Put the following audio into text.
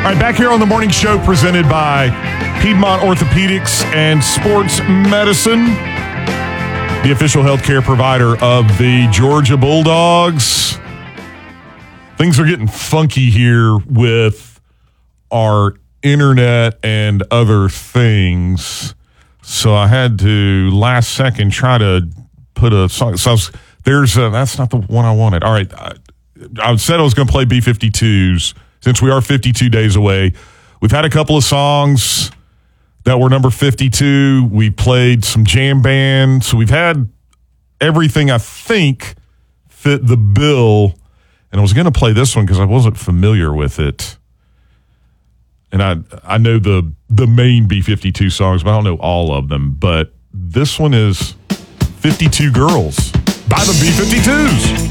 All right, back here on the morning show presented by Piedmont Orthopedics and Sports Medicine, the official healthcare provider of the Georgia Bulldogs. Things are getting funky here with our internet and other things. So I had to last second try to put a song. So that's not the one I wanted. All right. I said I was going to play B-52s since we are 52 days away. We've had a couple of songs that were number 52. We played some jam band. So we've had everything I think fit the bill. And I was going to play this one because I wasn't familiar with it. And I know the main B-52 songs, but I don't know all of them. But this one is 52 Girls by the B-52s.